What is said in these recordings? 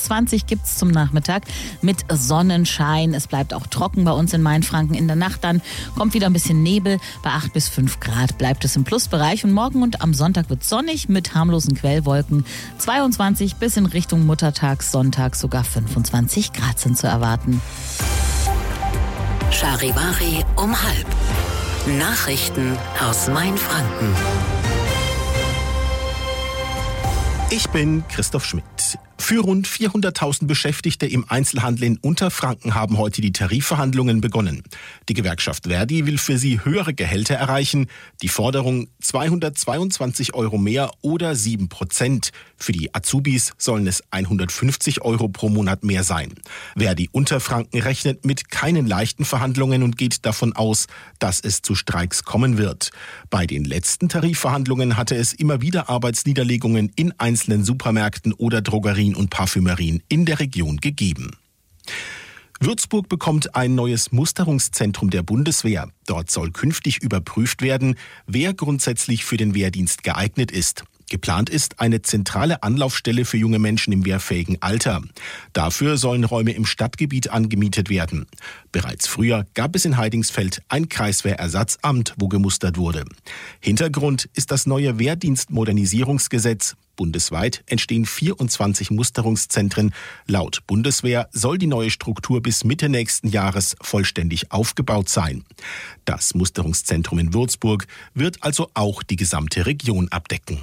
bis 20 gibt's zum Nachmittag mit Sonnenschein. Es bleibt auch trocken bei uns in Mainfranken. In der Nacht dann kommt wieder ein bisschen Nebel. Bei 8 bis 5 Grad bleibt es im Plusbereich. Und morgen und am Sonntag wird sonnig mit harmlosen Quellwolken. 22 bis in Richtung Muttertagssonntag sogar 25 Grad sind zu erwarten. Charivari um 12:30. Nachrichten aus Mainfranken. Ich bin Christoph Schmidt. Für rund 400.000 Beschäftigte im Einzelhandel in Unterfranken haben heute die Tarifverhandlungen begonnen. Die Gewerkschaft Verdi will für sie höhere Gehälter erreichen. Die Forderung 222 € mehr oder 7%. Für die Azubis sollen es 150 € pro Monat mehr sein. Verdi Unterfranken rechnet mit keinen leichten Verhandlungen und geht davon aus, dass es zu Streiks kommen wird. Bei den letzten Tarifverhandlungen hatte es immer wieder Arbeitsniederlegungen in einzelnen Supermärkten oder Drogerien und Parfümerien in der Region gegeben. Würzburg bekommt ein neues Musterungszentrum der Bundeswehr. Dort soll künftig überprüft werden, wer grundsätzlich für den Wehrdienst geeignet ist. Geplant ist eine zentrale Anlaufstelle für junge Menschen im wehrfähigen Alter. Dafür sollen Räume im Stadtgebiet angemietet werden. Bereits früher gab es in Heidingsfeld ein Kreiswehrersatzamt, wo gemustert wurde. Hintergrund ist das neue Wehrdienstmodernisierungsgesetz. Bundesweit entstehen 24 Musterungszentren. Laut Bundeswehr soll die neue Struktur bis Mitte nächsten Jahres vollständig aufgebaut sein. Das Musterungszentrum in Würzburg wird also auch die gesamte Region abdecken.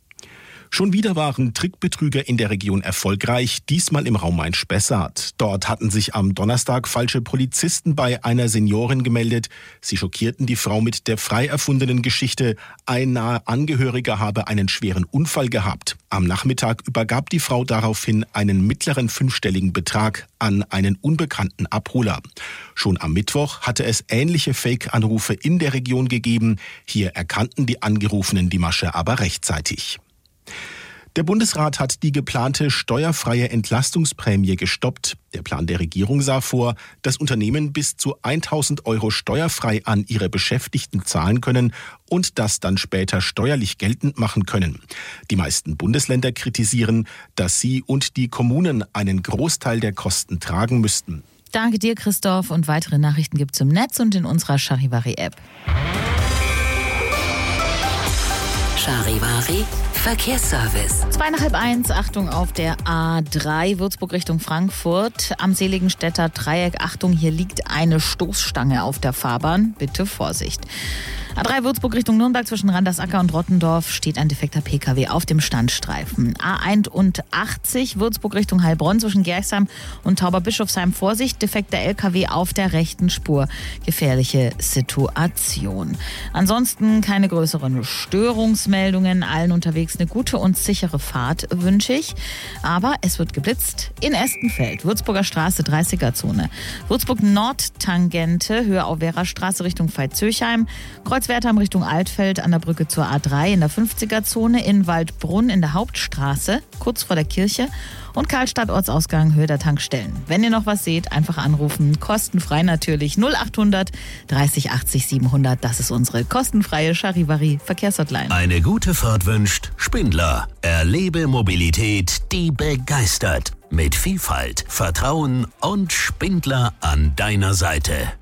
Schon wieder waren Trickbetrüger in der Region erfolgreich, diesmal im Raum Main-Spessart. Dort hatten sich am Donnerstag falsche Polizisten bei einer Seniorin gemeldet. Sie schockierten die Frau mit der frei erfundenen Geschichte, ein naher Angehöriger habe einen schweren Unfall gehabt. Am Nachmittag übergab die Frau daraufhin einen mittleren 5-stelligen Betrag an einen unbekannten Abholer. Schon am Mittwoch hatte es ähnliche Fake-Anrufe in der Region gegeben. Hier erkannten die Angerufenen die Masche aber rechtzeitig. Der Bundesrat hat die geplante steuerfreie Entlastungsprämie gestoppt. Der Plan der Regierung sah vor, dass Unternehmen bis zu 1.000 € steuerfrei an ihre Beschäftigten zahlen können und das dann später steuerlich geltend machen können. Die meisten Bundesländer kritisieren, dass sie und die Kommunen einen Großteil der Kosten tragen müssten. Danke dir, Christoph. Und weitere Nachrichten gibt's im Netz und in unserer Charivari-App. Charivari Verkehrsservice. 1:02, Achtung auf der A3 Würzburg Richtung Frankfurt. Am Seligenstädter Dreieck, Achtung, hier liegt eine Stoßstange auf der Fahrbahn. Bitte Vorsicht. A3 Würzburg Richtung Nürnberg zwischen Randersacker und Rottendorf steht ein defekter Pkw auf dem Standstreifen. A81 Würzburg Richtung Heilbronn zwischen Gerchsheim und Tauberbischofsheim. Vorsicht, defekter LKW auf der rechten Spur. Gefährliche Situation. Ansonsten keine größeren Störungsmeldungen. Allen unterwegs eine gute und sichere Fahrt wünsche ich. Aber es wird geblitzt in Estenfeld. Würzburger Straße, 30er-Zone. Würzburg Nordtangente, Höhe auf Straße Richtung Veitshöchheim. Kreuzwertheim Richtung Altfeld an der Brücke zur A3 in der 50er-Zone. In Waldbrunn in der Hauptstraße, kurz vor der Kirche. Und Karlstadt Ortsausgang, Höhe der Tankstellen. Wenn ihr noch was seht, einfach anrufen. Kostenfrei natürlich. 0800 30 80 700. Das ist unsere kostenfreie Charivari Verkehrshotline. Eine gute Fahrt wünscht Spindler. Erlebe Mobilität, die begeistert. Mit Vielfalt, Vertrauen und Spindler an deiner Seite.